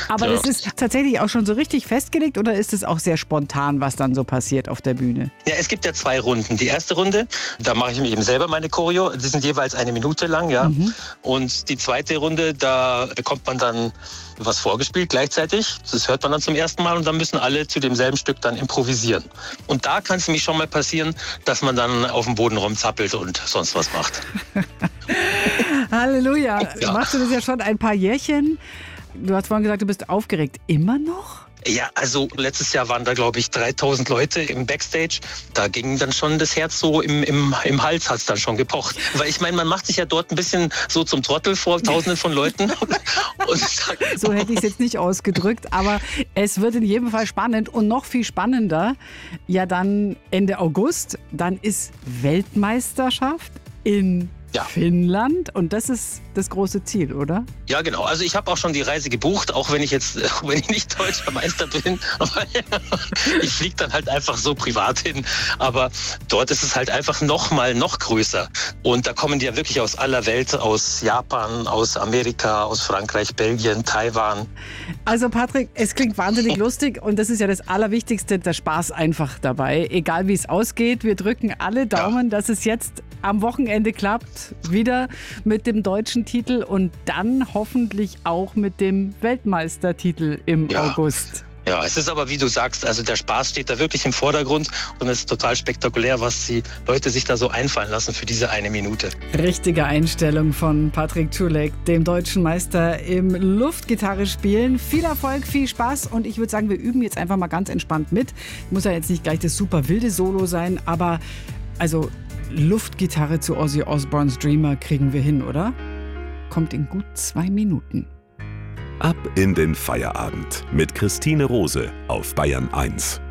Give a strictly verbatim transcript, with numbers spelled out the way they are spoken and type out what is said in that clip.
Aber Ja. das ist tatsächlich auch schon so richtig festgelegt oder ist es auch sehr spontan, was dann so passiert auf der Bühne? Ja, es gibt ja zwei Runden. Die erste Runde, da mache ich mir eben selber meine Choreo. Die sind jeweils eine Minute lang, ja. Mhm. Und die zweite Runde, da bekommt man dann was vorgespielt gleichzeitig. Das hört man dann zum ersten Mal und dann müssen alle zu demselben Stück dann improvisieren. Und da kann es nämlich schon mal passieren, dass man dann auf dem Boden rumzappelt und sonst was macht. Halleluja. Ja. Machst du das ja schon ein paar Jährchen? Du hast vorhin gesagt, du bist aufgeregt. Immer noch? Ja, also letztes Jahr waren da, glaube ich, dreitausend Leute im Backstage. Da ging dann schon das Herz so im, im, im Hals, hat es dann schon gepocht. Weil ich meine, man macht sich ja dort ein bisschen so zum Trottel vor Tausenden von Leuten. Und sagt, So hätte ich es jetzt nicht ausgedrückt, aber es wird in jedem Fall spannend und noch viel spannender. Ja, dann Ende August, dann ist Weltmeisterschaft in Ja. Finnland und das ist das große Ziel, oder? ja, genau. Also ich habe auch schon die Reise gebucht, auch wenn ich jetzt, auch wenn ich nicht deutscher Meister bin. Aber ich fliege dann halt einfach so privat hin. Aber dort ist es halt einfach noch mal noch größer. Und da kommen die ja wirklich aus aller Welt, aus Japan, aus Amerika, aus Frankreich, Belgien, Taiwan. Also Patrick, es klingt wahnsinnig lustig und das ist ja das Allerwichtigste, der Spaß einfach dabei. Egal wie es ausgeht, wir drücken alle Daumen, dass es jetzt am Wochenende klappt, wieder mit dem deutschen Titel und dann hoffentlich auch mit dem Weltmeistertitel im Ja. August. Ja, es ist aber, wie du sagst, also der Spaß steht da wirklich im Vordergrund und es ist total spektakulär, was die Leute sich da so einfallen lassen für diese eine Minute. Richtige Einstellung von Patrick Czulek, dem deutschen Meister im Luftgitarre spielen. Viel Erfolg, viel Spaß und ich würde sagen, wir üben jetzt einfach mal ganz entspannt mit. Muss ja jetzt nicht gleich das super wilde Solo sein, aber also Luftgitarre zu Ozzy Osbournes Dreamer kriegen wir hin, oder? Kommt in gut zwei Minuten. Ab in den Feierabend mit Christine Rose auf Bayern eins.